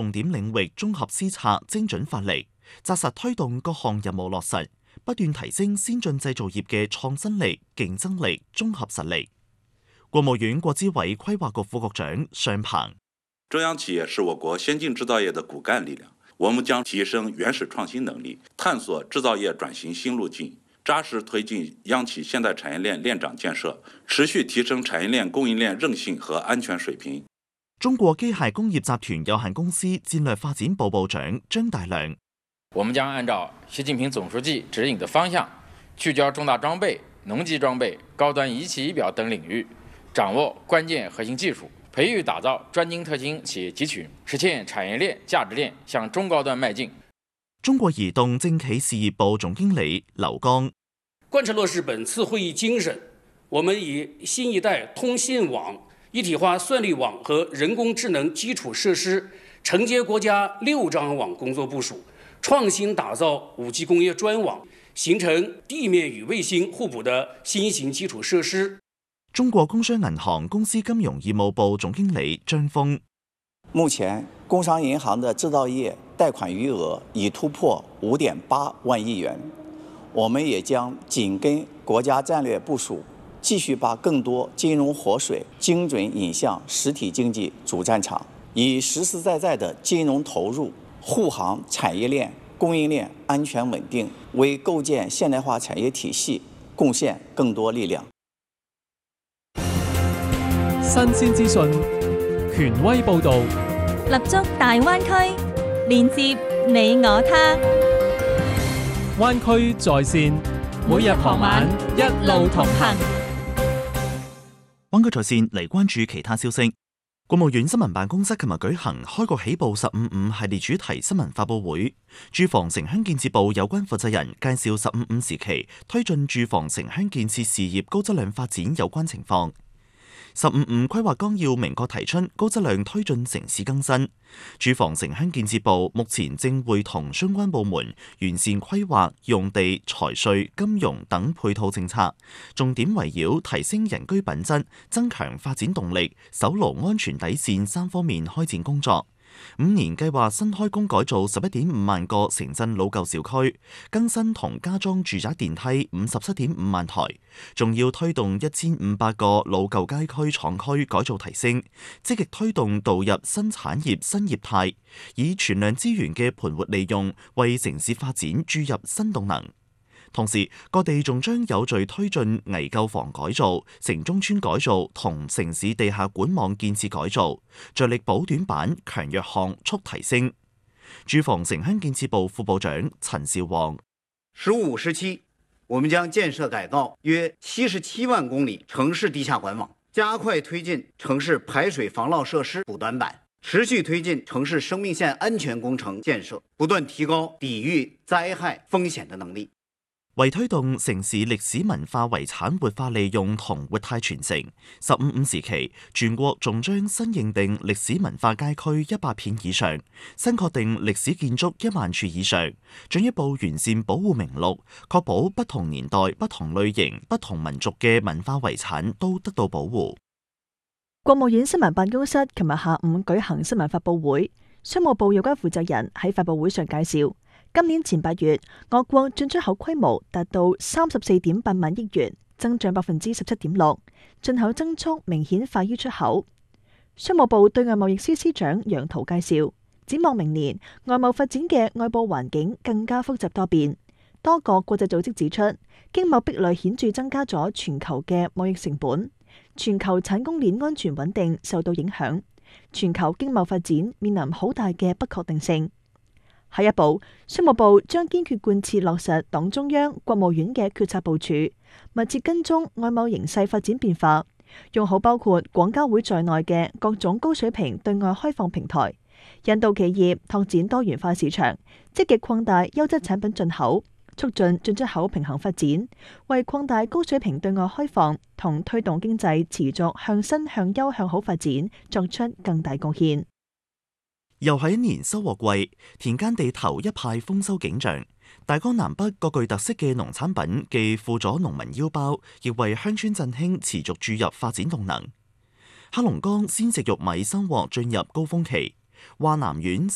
重點領域綜合施策，精準發力，紮實推動各項任務落實，不斷提升先進製造業嘅創新力、競爭力、綜合實力。國務院國資委規劃局副局長尚鵬： 中央企業是我國先進製造業的骨幹力量，我們將提升原始創新能力，探索製造業轉型新路徑，扎實推進央企現代產業鏈鏈長建設，持續提升產業鏈供應鏈韌性和安全水平。 中國機械工業集團有限公司戰略發展部部長張大良： 我們將按照習近平總書記指引的方向，聚焦重大裝備、農機裝備、高端儀器儀表等領域，掌握關鍵核心技術，培育打造專精特精企業集群，實現產業鏈價值鏈向中高端邁進。 中國移動政企事業部總經理劉剛： 貫徹落實本次會議精神，我們以新一代通信網、一體化算力網和人工智能基礎設施承接國家6張網工作部署，創新打造5G 工業專網，形成地面與衛星互補的新型基礎設施。 中國工商銀行公司金融業務部總經理張峰： 目前工商銀行的製造業貸款餘額已突破5.8萬億元，我們也將緊跟國家戰略部署，繼續把更多金融活水精準引向實體經濟主戰場，以實實在在的金融投入護航產業鏈、供應鏈安全穩定，為構建現代化產業體系貢獻更多力量。 新鮮資訊，權威報導， 立足大灣區，連接你我他。 灣區在線，每日傍晚一路同行。 灣區在線嚟關注其他消息。國務院新聞辦公室琴日舉行開國起步15.5系列主題新聞發佈會，住房城鄉建設部有關負責人介紹15.5時期推進住房城鄉建設事業高質量發展有關情況。15.5規劃綱要明確提出高質量推進城市更新，住房城鄉建設部目前正會同相關部門完善規劃、用地、財稅、金融等配套政策，重點圍繞提升人居品質、增強發展動力、守牢安全底線3方面開展工作。5年計劃新開工改造11.5萬個城鎮老舊小區，更新同加裝住宅電梯57.5萬台，仲要推動1500個老舊街區廠區改造提升，積極推動導入新產業新業態，以全量資源嘅盤活利用，為城市發展注入新動能。同時，各地仲將有序推進危舊房改造、城中村改造同城市地下管網建設改造，着力補短板、強弱項速提升。住房城鄉建設部副部長陳兆旺 ：15、17，我們將建設改造約77萬公里城市地下管網，加快推進城市排水防澇設施補短板，持續推進城市生命線安全工程建設，不斷提高抵禦災害風險的能力。 為推動城市歷史文化遺產活化利用同活態傳承，15.5時期，全國仲將新認定歷史文化街區100片以上，新確定歷史建築1萬處以上，進一步完善保護名錄，確保不同年代、不同類型、不同民族嘅文化遺產都得到保護。 國務院新聞辦公室琴日下午舉行新聞發佈會，商務部有關負責人喺發佈會上介紹，今年前8月，我國進出口規模達到34.8萬億元，增長17.6%，進口增速明顯快於出口。商務部對外貿易司司長楊濤介紹，展望明年，外貿發展嘅外部環境更加複雜多變。多個國際組織指出，經貿壁壘顯著增加咗全球嘅貿易成本，全球產供鏈安全穩定受到影響，全球經貿發展面臨好大嘅不確定性。下一步，商務部將堅決貫徹落實黨中央、國務院嘅決策部署，密切跟蹤外貿形勢發展變化，用好包括廣交會在內嘅各種高水平對外開放平台，引導企業拓展多元化市場，積極擴大優質產品進口，促進進出口平衡發展，為擴大高水平對外開放同推動經濟持續向新向優向好發展作出更大貢獻。 又係一年收穫季，田間地頭一派豐收景象。大江南北各具特色嘅農產品既富咗農民腰包，亦為鄉村振興持續注入發展動能。黑龍江鮮食玉米收穫進入高峰期，華南縣